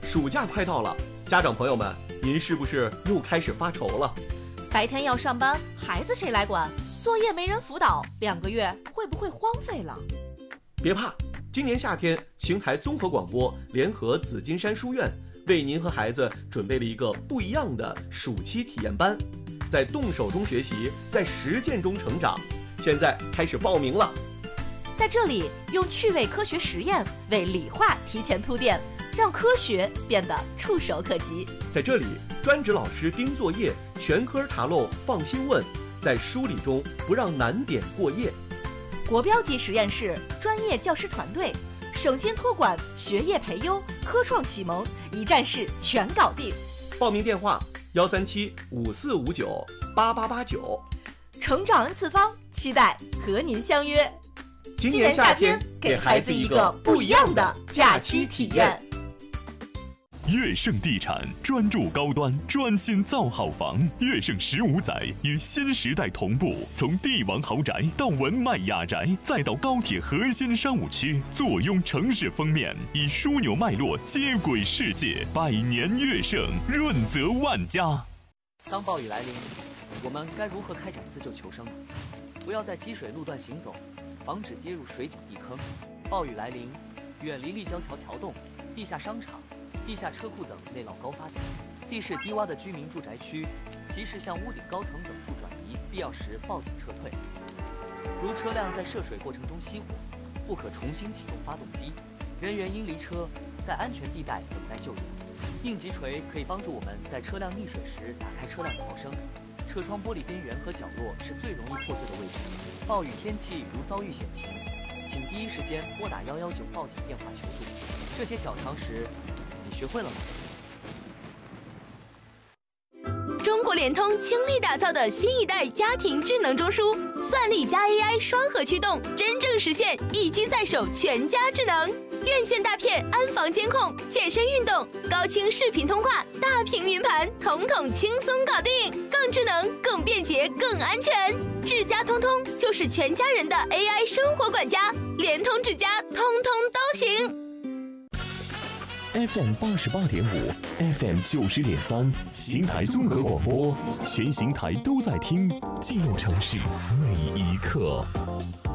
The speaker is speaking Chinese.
暑假快到了，家长朋友们，您是不是又开始发愁了？ 白天要上班，孩子谁来管？作业没人辅导，2个月会不会荒废了？ 别怕，今年夏天，邢台综合广播联合紫金山书院，为您和孩子准备了一个不一样的暑期体验班，在动手中学习，在实践中成长。现在开始报名了。 在这里，用趣味科学实验为理化提前铺垫，让科学变得触手可及。 在这里，专职老师盯作业，全科查漏放心问，在梳理中不让难点过夜。 国标级实验室，专业教师团队，省心托管，学业培优，科创启蒙，一站式全搞定。 报名电话13754598889。 成长 N 次方，期待和您相约。 今年夏天，给孩子一个不一样的假期体验。 悦盛地产专注高端，专心造好房。悦盛15载与新时代同步，从帝王豪宅到文迈雅宅，再到高铁核心商务区，坐拥城市封面，以枢纽脉络接轨世界。百年悦盛，润泽万家。 当暴雨来临，我们该如何开展自救求生呢？不要在积水路段行走，防止跌入水井地坑。暴雨来临，远离立交桥桥洞、地下商场、地下车库等内涝高发点，地势低洼的居民住宅区，及时向屋顶高层等处转移，必要时报警撤退。如车辆在涉水过程中熄火，不可重新启动发动机，人员应离车，在安全地带等待救援。应急锤可以帮助我们在车辆溺水时打开车辆逃生。车窗玻璃边缘和角落是最容易破碎的位置。暴雨天气如遭遇险情，请第一时间拨打119报警电话求助。这些小常识，你学会了吗？ 中国联通倾力打造的新一代家庭智能中枢，算力加 AI 双核驱动，真正实现一机在手，全家智能。院线大片安防监控，健身运动，高清视频通话，大屏云盘，统统轻松搞定，更智能、更便捷、更安全。智家通通就是全家人的 AI 生活管家，联通智家通通都行。 FM 88.5 ，FM 90.3，邢台综合广播，全邢台都在听，记录城市每一刻。